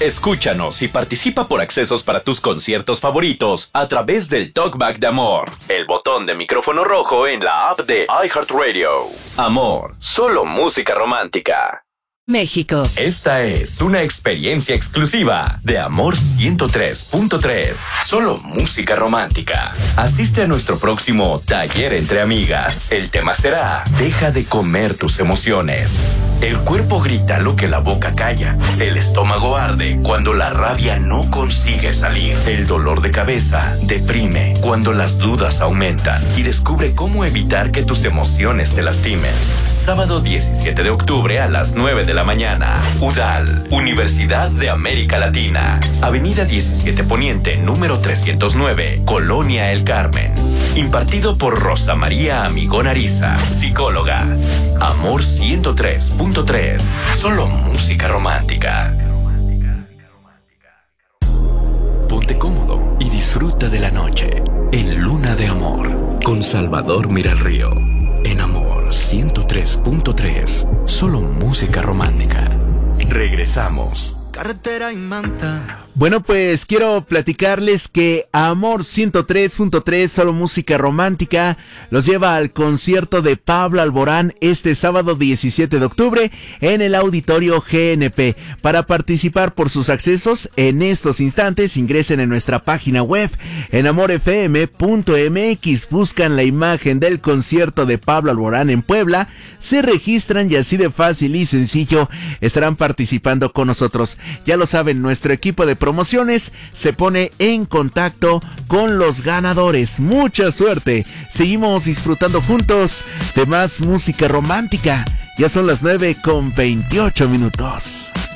Escúchanos y participa por accesos para tus conciertos favoritos a través del Talkback de Amor, el botón de micrófono rojo en la app de iHeartRadio. Amor, solo música romántica. México. Esta es una experiencia exclusiva de Amor 103.3. Solo música romántica. Asiste a nuestro próximo taller entre amigas. El tema será: deja de comer tus emociones. El cuerpo grita lo que la boca calla. El estómago arde cuando la rabia no consigue salir. El dolor de cabeza deprime cuando las dudas aumentan. Y descubre cómo evitar que tus emociones te lastimen. Sábado 17 de octubre a las 9 de la mañana. UDAL, Universidad de América Latina. Avenida 17 Poniente, número 309, Colonia El Carmen. Impartido por Rosa María Amigón Ariza, psicóloga. Amor 103.3. Solo música romántica. Ponte cómodo y disfruta de la noche en Luna de Amor con Salvador Miralrío. En Amor 103.3. Solo música romántica. Regresamos. Carretera y manta. Bueno, pues quiero platicarles que Amor 103.3, solo música romántica, los lleva al concierto de Pablo Alborán este sábado 17 de octubre en el Auditorio GNP. Para participar por sus accesos en estos instantes, ingresen en nuestra página web en amorfm.mx, buscan la imagen del concierto de Pablo Alborán en Puebla, se registran y así de fácil y sencillo estarán participando con nosotros. Ya lo saben, nuestro equipo de promociones se pone en contacto con los ganadores. Mucha suerte. Seguimos disfrutando juntos de más música romántica. Ya son las 9:28.